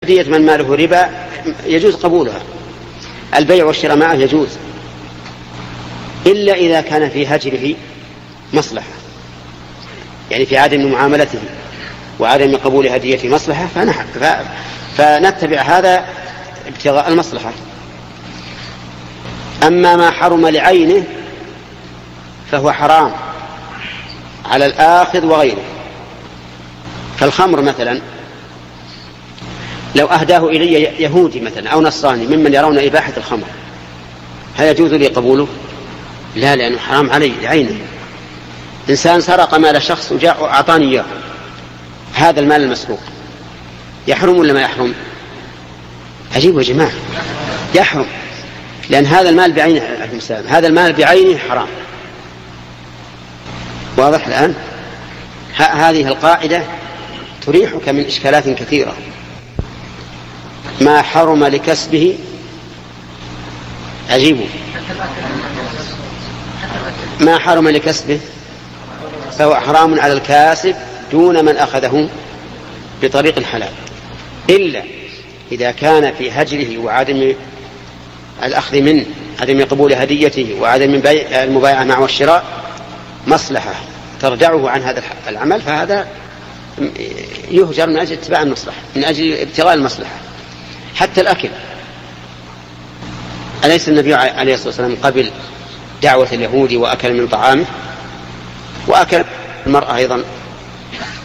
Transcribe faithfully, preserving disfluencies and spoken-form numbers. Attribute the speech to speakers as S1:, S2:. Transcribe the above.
S1: هدية من ماله ربا يجوز قبولها، البيع والشراء معه يجوز، إلا إذا كان في هجره مصلحة، يعني في عدم معاملته وعدم قبول هدية مصلحة فنتبع هذا ابتغاء المصلحة. أما ما حرم لعينه فهو حرام على الآخذ وغيره. فالخمر مثلا لو أهداه إلي يهودي مثلا أو نصراني ممن يرون إباحة الخمر، هل يجوز لي قبوله؟ لا، لأنه حرام علي لعينه. إنسان سرق مال شخص وجاء أعطاني إياه، هذا المال المسروق يحرم ولا ما يحرم؟ عجيب يا جماعة، يحرم، لأن هذا المال بعينه، هذا المال بعينه حرام. واضح الآن؟ هذه القاعدة تريحك من إشكالات كثيرة. ما حرم لكسبه، عجيب، ما حرم لكسبه فهو حرام على الكاسب دون من أخذه بطريق الحلال، إلا إذا كان في هجره وعدم الأخذ منه، عدم قبول هديته وعدم المبايعة معه والشراء مصلحة ترجعه عن هذا العمل، فهذا يهجر من أجل اتباع المصلحة، من أجل ابتغاء المصلحة. حتى الأكل، أليس النبي عليه الصلاة والسلام قبل دعوة اليهود وأكل من طعامه، وأكل المرأة أيضا